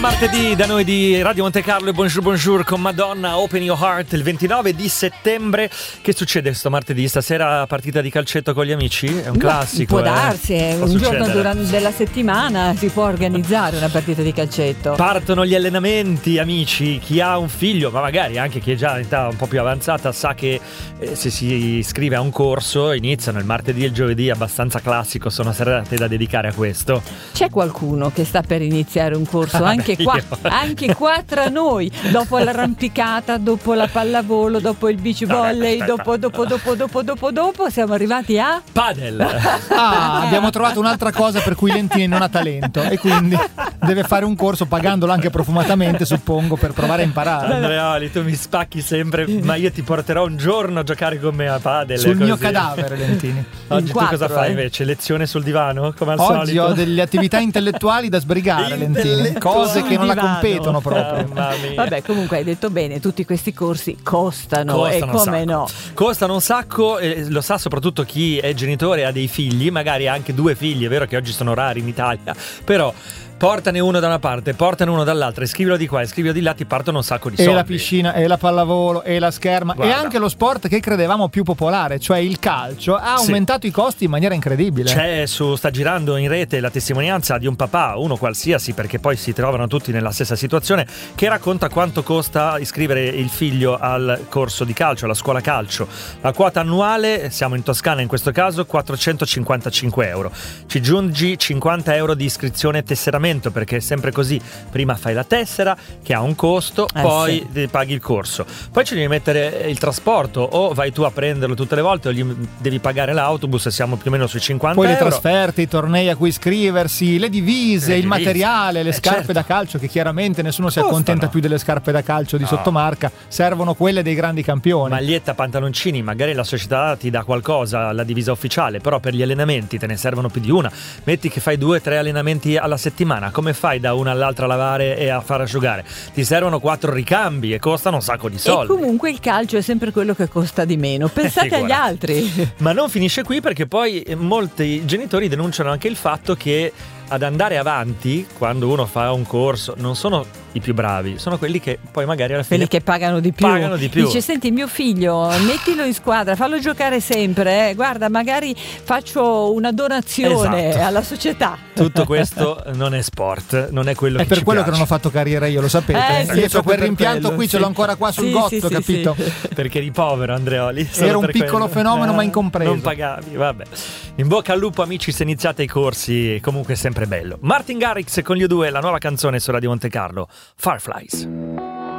Martedì da noi di Radio Monte Carlo e Bonjour con Madonna, Open Your Heart, il 29 di settembre. Che succede sto martedì? Stasera partita di calcetto con gli amici? È un classico. Può darsi, è un giorno della settimana si può organizzare una partita di calcetto. Partono gli allenamenti, amici. Chi ha un figlio, ma magari anche chi è già in età un po' più avanzata, sa che se si iscrive a un corso iniziano il martedì e il giovedì, abbastanza classico, sono serate da dedicare a questo. C'è qualcuno che sta per iniziare un corso anche qua tra noi, dopo l'arrampicata, dopo la pallavolo, dopo il beach volley, dopo siamo arrivati a padel. Abbiamo trovato un'altra cosa per cui Lentini non ha talento e quindi deve fare un corso pagandolo anche profumatamente, suppongo, per provare a imparare. Andreoli, tu mi spacchi sempre, ma io ti porterò un giorno a giocare con me a padel sul così. Mio cadavere, Lentini. Oggi tu cosa fai invece? Lezione sul divano come al Oggi solito? ho delle attività intellettuali da sbrigare, Lentini, cose che non la competono proprio. Vabbè, comunque hai detto bene, tutti questi corsi costano e come no. Costano un sacco, lo sa soprattutto chi è genitore e ha dei figli, magari anche 2 figli, è vero che oggi sono rari in Italia, però portane uno da una parte, portane uno dall'altra, iscrivilo di qua, iscrivilo di là, ti partono un sacco di soldi. E la piscina, e la pallavolo, e la scherma. Guarda. E anche lo sport che credevamo più popolare, cioè il calcio, ha aumentato i costi in maniera incredibile. Sta girando in rete la testimonianza di un papà, uno qualsiasi, perché poi si trovano tutti nella stessa situazione, che racconta quanto costa iscrivere il figlio al corso di calcio, alla scuola calcio. La quota annuale, siamo in Toscana in questo caso, 455 euro. Ci giungi 50 euro di iscrizione e tesseramento, perché è sempre così: prima fai la tessera che ha un costo, poi paghi il corso, poi ci devi mettere il trasporto, o vai tu a prenderlo tutte le volte o gli devi pagare l'autobus, siamo più o meno sui 50 poi euro. Le trasferte, i tornei a cui iscriversi, le divise, il materiale, le scarpe da calcio, che chiaramente nessuno si accontenta più delle scarpe da calcio di sottomarca, servono quelle dei grandi campioni. Maglietta, pantaloncini, magari la società ti dà qualcosa, la divisa ufficiale, però per gli allenamenti te ne servono più di una. Metti che fai 2-3 allenamenti alla settimana, come fai da una all'altra a lavare e a far asciugare? Ti servono 4 ricambi e costano un sacco di soldi. E comunque il calcio è sempre quello che costa di meno, pensate agli altri. Ma non finisce qui, perché poi molti genitori denunciano anche il fatto che ad andare avanti, quando uno fa un corso, non sono i più bravi, sono quelli che poi magari alla fine quelli che pagano di più. Dice: senti, mio figlio, mettilo in squadra, fallo giocare sempre, guarda, magari faccio una donazione alla società. Tutto questo non è sport, non è quello che ci piace. È per quello che non ho fatto carriera io, lo sapete? Io ho quel rimpianto qui, ce l'ho ancora qua sul gotto, capito? Perché eri povero, Andreoli. Era un piccolo fenomeno, ma incompreso. Non pagavi, vabbè. In bocca al lupo, amici, se iniziate i corsi, comunque è sempre bello. Martin Garrix con gli U2, la nuova canzone su Radio Monte Carlo, Fireflies.